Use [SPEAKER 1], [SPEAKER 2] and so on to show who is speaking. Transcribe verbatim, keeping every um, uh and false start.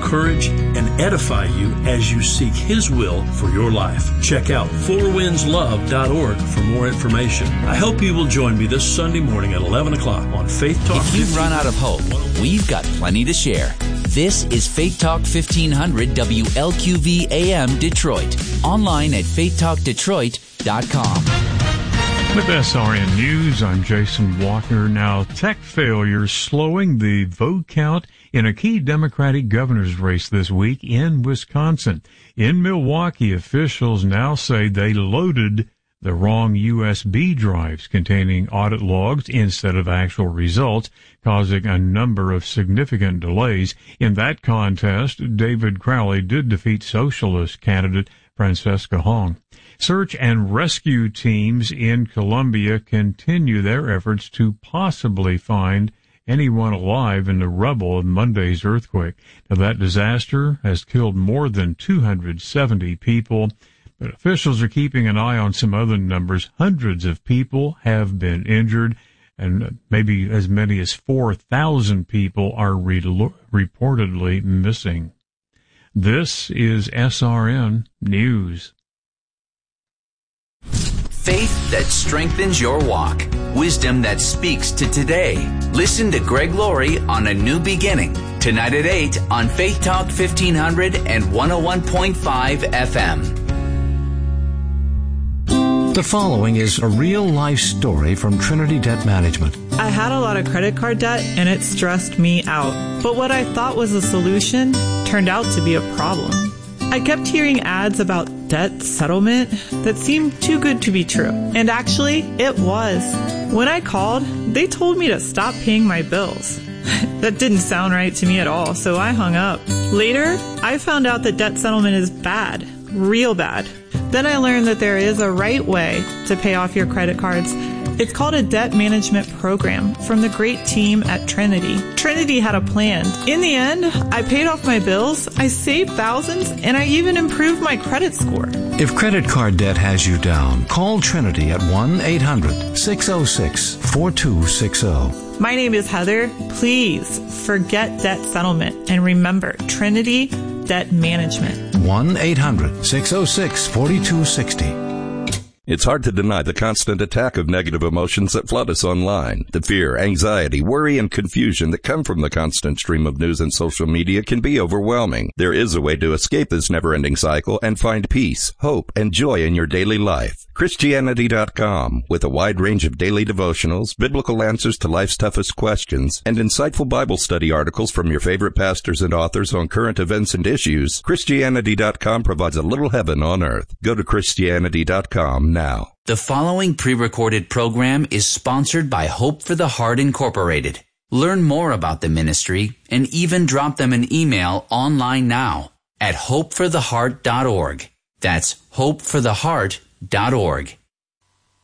[SPEAKER 1] encourage, and edify you as you seek His will for your life. Check out four winds love dot org for more information. I hope you will join me this Sunday morning at eleven o'clock on Faith Talk.
[SPEAKER 2] If you've run out of hope, we've got plenty to share. This is Faith Talk fifteen hundred W L Q V A M Detroit. Online at faith talk detroit dot com.
[SPEAKER 3] With S R N News, I'm Jason Walker. Now, tech failures slowing the vote count in a key Democratic governor's race this week in Wisconsin. In Milwaukee, officials now say they loaded the wrong U S B drives containing audit logs instead of actual results, causing a number of significant delays. In that contest, David Crowley did defeat socialist candidate Francesca Hong. Search and rescue teams in Colombia continue their efforts to possibly find anyone alive in the rubble of Monday's earthquake. Now, that disaster has killed more than two hundred seventy people, but officials are keeping an eye on some other numbers. Hundreds of people have been injured, and maybe as many as four thousand people are re- reportedly missing. This is S R N News.
[SPEAKER 2] Faith that strengthens your walk. Wisdom that speaks to today. Listen to Greg Laurie on A New Beginning. Tonight at eight on Faith Talk fifteen hundred and one oh one point five F M.
[SPEAKER 4] The following is a real-life story from Trinity Debt Management.
[SPEAKER 5] I had a lot of credit card debt, and it stressed me out. But what I thought was a solution turned out to be a problem. I kept hearing ads about debt settlement that seemed too good to be true. And actually, it was. When I called, they told me to stop paying my bills. That didn't sound right to me at all, so I hung up. Later, I found out that debt settlement is bad, real bad. Then I learned that there is a right way to pay off your credit cards. It's called a debt management program from the great team at Trinity. Trinity had a plan. In the end, I paid off my bills, I saved thousands, and I even improved my credit score.
[SPEAKER 4] If credit card debt has you down, call Trinity at one eight hundred six oh six four two six oh.
[SPEAKER 5] My name is Heather. Please forget debt settlement and remember Trinity Debt Management.
[SPEAKER 4] one eight hundred six oh six four two six oh.
[SPEAKER 6] It's hard to deny the constant attack of negative emotions that flood us online. The fear, anxiety, worry, and confusion that come from the constant stream of news and social media can be overwhelming. There is a way to escape this never-ending cycle and find peace, hope, and joy in your daily life. Christianity dot com, with a wide range of daily devotionals, biblical answers to life's toughest questions, and insightful Bible study articles from your favorite pastors and authors on current events and issues, Christianity dot com provides a little heaven on earth. Go to Christianity dot com now.
[SPEAKER 2] The following pre-recorded program is sponsored by Hope for the Heart Incorporated. Learn more about the ministry and even drop them an email online now at hope for the heart dot org. That's hope for the heart dot org.